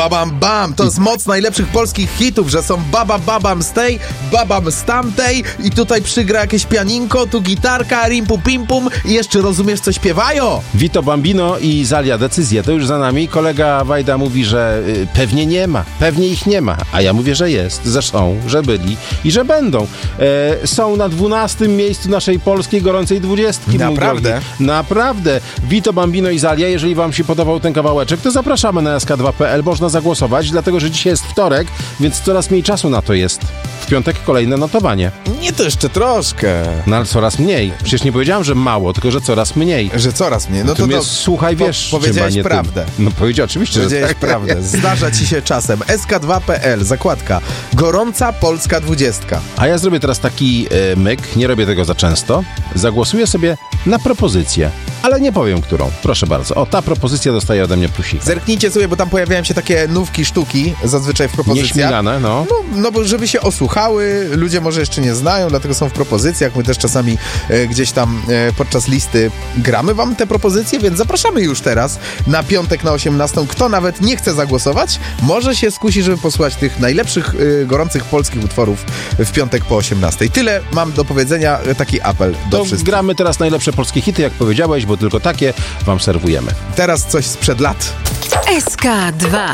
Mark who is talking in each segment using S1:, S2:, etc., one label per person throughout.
S1: babam bam, to jest moc najlepszych polskich hitów, że są babam z tej, babam z tamtej i tutaj przygra jakieś pianinko, tu gitarka, rimpu pimpum i jeszcze rozumiesz, co śpiewają.
S2: Vito Bambino i Zalia, decyzja, to już za nami. Kolega Wajda mówi, że pewnie nie ma, pewnie ich nie ma, a ja mówię, że jest, że są, że byli i że będą. Są na 12. miejscu naszej polskiej gorącej 20.
S1: Naprawdę?
S2: Naprawdę. Vito Bambino i Zalia, jeżeli wam się podobał ten kawałeczek, to zapraszamy na sk2.pl, można zagłosować, dlatego, że dzisiaj jest wtorek, więc coraz mniej czasu na to jest. W piątek kolejne notowanie.
S1: Nie, to jeszcze troszkę.
S2: No ale coraz mniej. Przecież nie powiedziałem, że mało, tylko że coraz mniej.
S1: Że coraz mniej. No to
S2: słuchaj, wiesz,
S1: powiedziałeś
S2: nie
S1: prawdę.
S2: No powiedział oczywiście,
S1: powiedziałeś
S2: że tak.
S1: prawdę. Zdarza ci się czasem. sk2.pl, zakładka. Gorąca Polska 20.
S2: A ja zrobię teraz taki myk, nie robię tego za często. Zagłosuję sobie na propozycję, ale nie powiem którą. Proszę bardzo. O, ta propozycja dostaje ode mnie plusika.
S1: Zerknijcie sobie, bo tam pojawiają się takie nówki, sztuki zazwyczaj w propozycjach.
S2: Nieśmigane, no.
S1: No bo żeby się osłuchały, ludzie może jeszcze nie znają, dlatego są w propozycjach. My też czasami gdzieś tam podczas listy gramy wam te propozycje, więc zapraszamy już teraz na piątek na 18. Kto nawet nie chce zagłosować, może się skusi, żeby posłuchać tych najlepszych, gorących polskich utworów w piątek po 18. Tyle mam do powiedzenia, taki apel do wszystkich.
S2: Gramy teraz najlepsze polskie hity, jak powiedziałeś, bo tylko takie wam serwujemy.
S1: Teraz coś sprzed lat.
S3: SK2.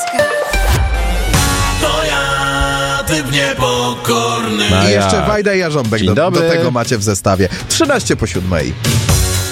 S4: To ja, typ niepokorny.
S1: I jeszcze Wajda i Jarząbek do tego macie w zestawie. 13 po 7.